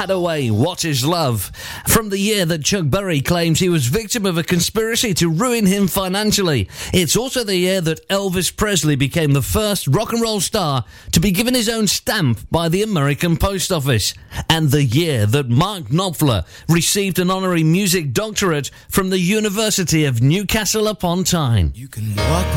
Hadaway, What is Love? From the year that Chuck Berry claims he was victim of a conspiracy to ruin him financially. It's also the year that Elvis Presley became the first rock and roll star to be given his own stamp by the American Post Office. And the year that Mark Knopfler received an honorary music doctorate from the University of Newcastle upon Tyne. You can walk